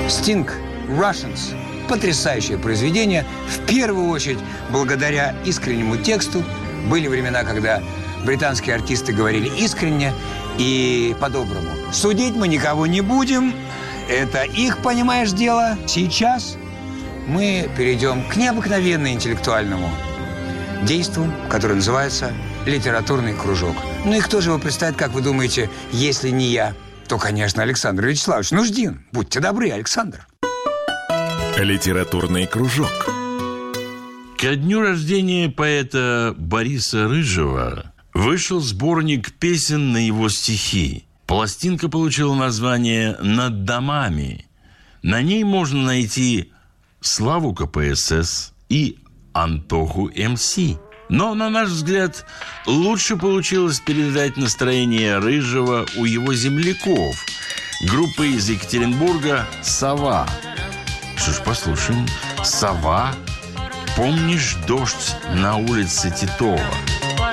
Sting «Russians» – потрясающее произведение, в первую очередь благодаря искреннему тексту. Были времена, когда британские артисты говорили искренне и по-доброму. Судить мы никого не будем, это их, понимаешь, дело. Сейчас мы перейдем к необыкновенно интеллектуальному действу, которое называется «Литературный кружок». Ну и кто же его представит, как вы думаете, если не я? То, конечно, Александр Вячеславович Нуждин. Будьте добры, Александр. Литературный кружок. Ко дню рождения поэта Бориса Рыжего вышел сборник песен на его стихи. Пластинка получила название «Над домами». На ней можно найти Славу КПСС и Антоху МС. Но, на наш взгляд, лучше получилось передать настроение Рыжего у его земляков, группы из Екатеринбурга «Сова». Что ж, послушаем. «Сова». Помнишь дождь на улице Титова?